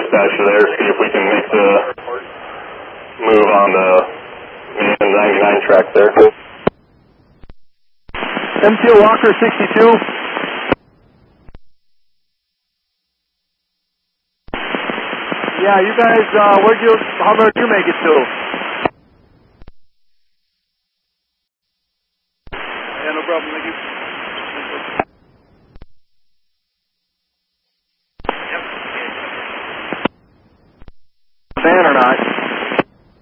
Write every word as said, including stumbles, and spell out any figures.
dispatcher there, see if we can make the move on the main ninety-nine track there. M T O Walker sixty-two. Yeah, you guys, uh, where'd you, how far did you make it to?